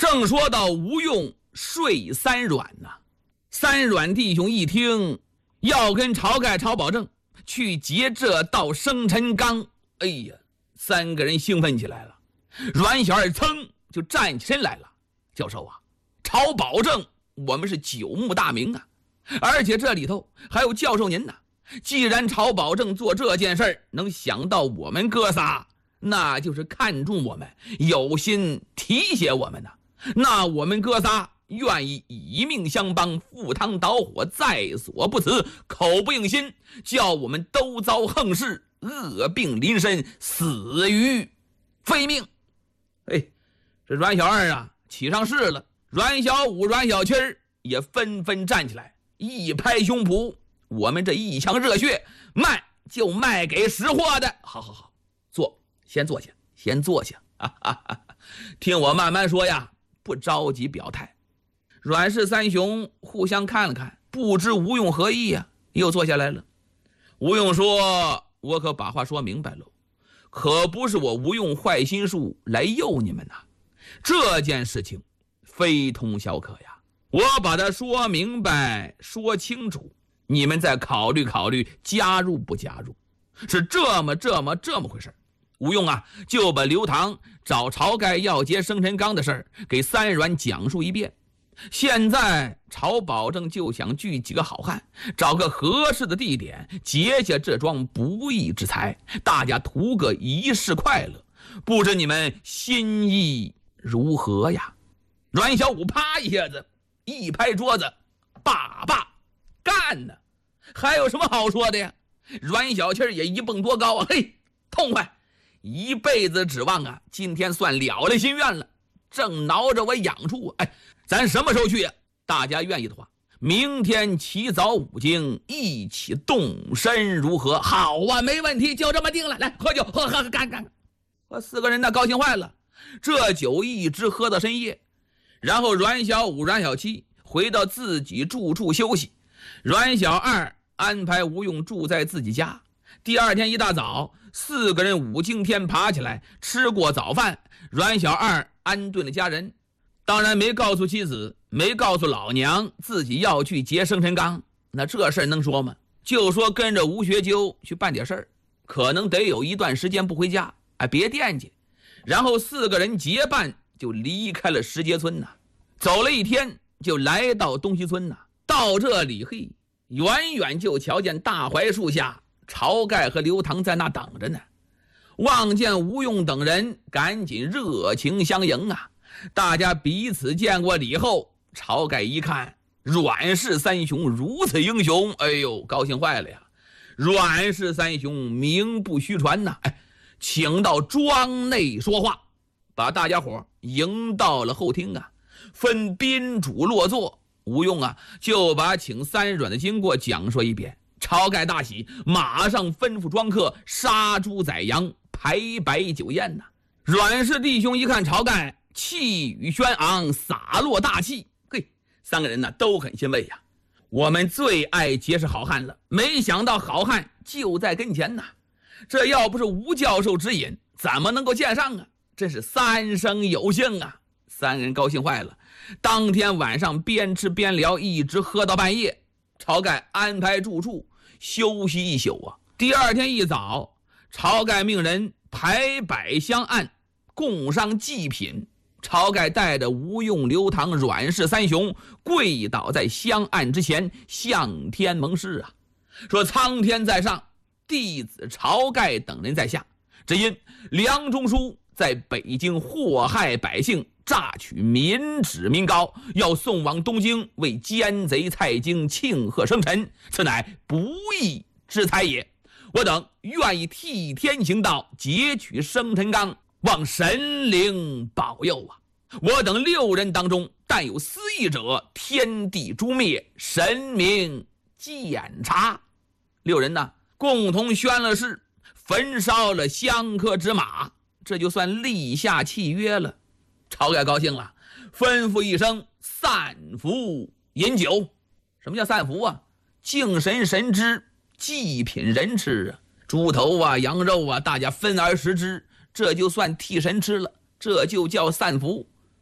正说到吴用睡三阮呢，三阮弟兄一听要跟晁盖、晁保正去劫这道生辰纲，哎呀，三个人兴奋起来了。阮小二噌就站起身来了：“教授啊，晁保正我们是久慕大名啊，而且这里头还有教授您呢。既然晁保正做这件事儿能想到我们哥仨，那就是看重我们，有心提携我们呢。那我们哥仨愿意以命相帮，赴汤蹈火，在所不辞，口不应心，叫我们都遭横事，恶病临身，死于非命。”哎，这阮小二啊起上势了，阮小五、阮小七也纷纷站起来，一拍胸脯：“我们这一腔热血卖就卖给识货的。好好好，先坐下，先坐下啊！听我慢慢说呀，不着急表态。”阮氏三雄互相看了看，不知吴用何意呀，又坐下来了。吴用说：“我可把话说明白了，可不是我吴用坏心术来诱你们呐，这件事情非同小可呀。我把它说明白说清楚，你们再考虑考虑加入不加入，是这么回事。”吴用啊就把刘唐找晁盖要劫生辰纲的事儿给三阮讲述一遍。现在晁保正就想聚几个好汉，找个合适的地点劫下这桩不义之财，大家图个一世快乐，不知你们心意如何呀？阮小五啪一下子一拍桌子：“爸干呢！还有什么好说的呀？”阮小七也一蹦多高啊，嘿，痛快！一辈子指望啊，今天算了了心愿了，正挠着我痒处啊！哎，咱什么时候去呀？大家愿意的话，明天起早5更一起动身如何？好啊，没问题，就这么定了。来，喝酒，喝干！我四个人那高兴坏了，这酒一直喝到深夜。然后阮小五、阮小七回到自己住处休息，阮小二安排吴用住在自己家。第二天一大早，四个人5更天爬起来，吃过早饭，阮小二安顿了家人，当然没告诉妻子，没告诉老娘自己要去劫生辰纲。那这事儿能说吗？就说跟着吴学究去办点事儿，可能得有一段时间不回家，哎，别惦记。然后四个人结伴就离开了石碣村呐，走了一天就来到东西村呐。到这里，嘿，远远就瞧见大槐树下晁盖和刘唐在那等着呢。望见吴用等人，赶紧热情相迎啊！大家彼此见过礼后，晁盖一看阮氏三雄如此英雄，哎呦，高兴坏了呀！阮氏三雄名不虚传呐，哎，请到庄内说话，把大家伙迎到了后厅啊，分宾主落座。吴用啊就把请三阮的经过讲说一遍。晁盖大喜，马上吩咐庄客杀猪宰羊，排摆酒宴呐。阮氏弟兄一看晁盖气宇轩昂，洒落大气，嘿，三个人呢都很欣慰呀。我们最爱结识好汉了，没想到好汉就在跟前呐。这要不是吴教授指引，怎么能够见上啊？真是三生有幸啊！三人高兴坏了。当天晚上边吃边聊，一直喝到半夜。晁盖安排住处休息一宿啊。第二天一早，晁盖命人排摆香案，供上祭品。晁盖带着吴用、刘唐、阮氏三雄跪倒在香案之前，向天盟誓啊，说苍天在上，弟子晁盖等人在下，只因梁中书在北京祸害百姓，榨取民脂民膏，要送往东京为奸贼蔡京庆贺生辰，此乃不义之财也。我等愿意替天行道，劫取生辰纲，望神灵保佑啊！我等6人当中，但有私议者，天地诛灭，神明检查。6人呢，共同宣了誓，焚烧了香客之马，这就算立下契约了。晁盖高兴了，吩咐一声散服饮酒。什么叫散服啊？敬神神之，祭品人吃啊，猪头啊羊肉啊，大家分而食之，这就算替神吃了，这就叫散服。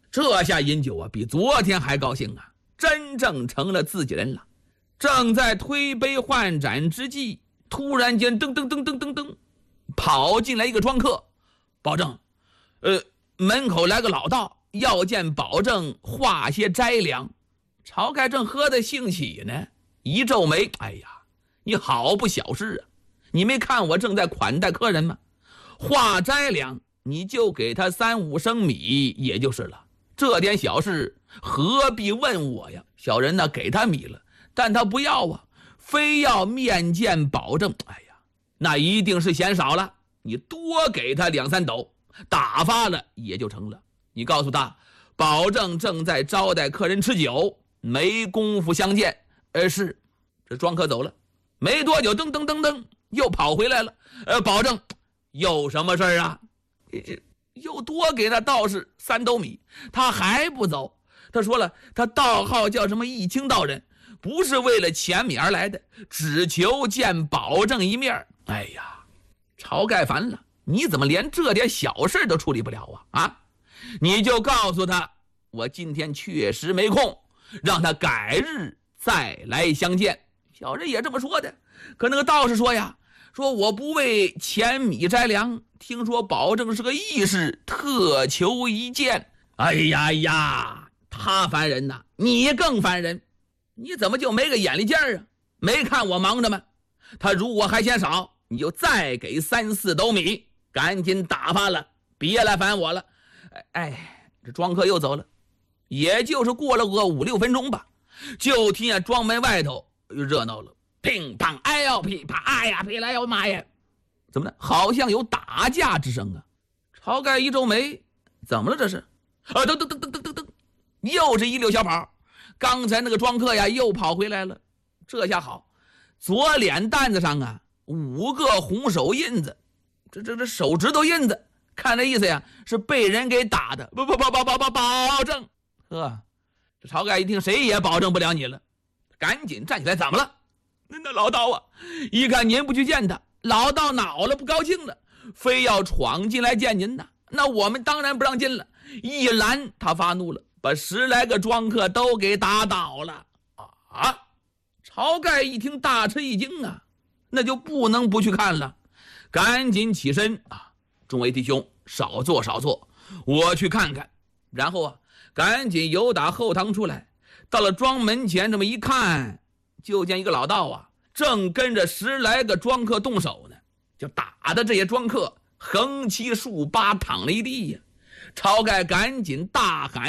这下饮酒啊，比昨天还高兴啊，真正成了自己人了。正在推杯换盏之际，突然间噔噔噔噔噔噔，跑进来一个庄客。保证，门口来个老道，要见保证化些斋粮。晁盖正喝得兴起呢，一皱眉，哎呀，你好不小事啊！你没看我正在款待客人吗？化斋粮，你就给他3、5升米也就是了。这点小事何必问我呀？小人呢给他米了，但他不要啊，非要面见保证。哎呀，那一定是嫌少了，你多给他2、3斗，打发了也就成了。你告诉他，保证正在招待客人吃酒，没工夫相见。是。这庄客走了，没多久，噔噔噔噔，又跑回来了。保证，有什么事啊？又多给那道士3斗米，他还不走。他说了，他道号叫什么义清道人，不是为了钱米而来的，只求见保证一面。哎呀，晁盖烦了，你怎么连这点小事都处理不了啊？你就告诉他，我今天确实没空，让他改日再来相见。小人也这么说的，可那个道士说呀，说我不为钱米斋粮，听说保证是个义士，特求一见。哎呀，他烦人呐，你更烦人，你怎么就没个眼力劲儿啊？没看我忙着吗？他如果还嫌少，你就再给3、4斗米，赶紧打发了，别来烦我了。这庄客又走了，也就是过了个5、6分钟吧，就听见庄门外头热闹了，乒乓，哎呦噼啪，哎呀噼来呦妈呀，怎么了？好像有打架之声啊！晁盖一皱眉，怎么了这是？噔噔噔噔噔噔噔，又是一溜小跑。刚才那个庄客呀，又跑回来了。这下好，左脸蛋子上啊5个红手印子，这手指头印子，看这意思呀，是被人给打的。保证。这晁盖一听，谁也保证不了你了。赶紧站起来，怎么了？那老道啊，一看您不去见他，老道恼了，不高兴了，非要闯进来见您呐。那我们当然不让进了，一拦他发怒了，把10来个庄客都给打倒了。晁盖一听大吃一惊啊，那就不能不去看了，赶紧起身啊，众位弟兄少坐，我去看看。然后赶紧由打后堂出来，到了庄门前，这么一看，就见一个老道啊，正跟着10来个庄客动手呢，就打的这些庄客横七竖八躺了一地呀。晁盖赶紧大喊